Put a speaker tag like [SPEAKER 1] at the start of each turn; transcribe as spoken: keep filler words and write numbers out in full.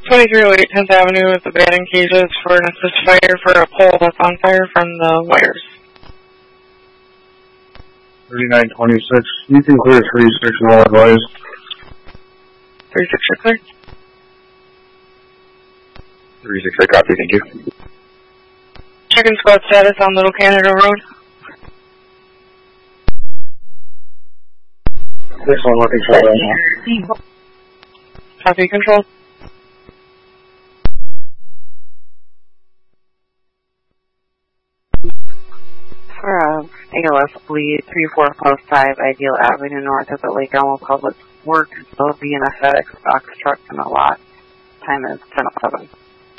[SPEAKER 1] twenty-three oh eight tenth Avenue with the batting cages for an assist fire for a pole that's on fire from the wires.
[SPEAKER 2] thirty-nine twenty-six, you can clear three six and all advised.
[SPEAKER 1] three six, you're clear.
[SPEAKER 3] three six, I copy, thank you.
[SPEAKER 1] Checking squad status on Little Canada Road.
[SPEAKER 2] This one looking for right now.
[SPEAKER 1] Copy, control.
[SPEAKER 4] For a A L S bleed, three four five five Ideal Avenue north of the Lake Elmo Public Works. There'll be an FedEx box truck in the lot. Time is ten oh seven.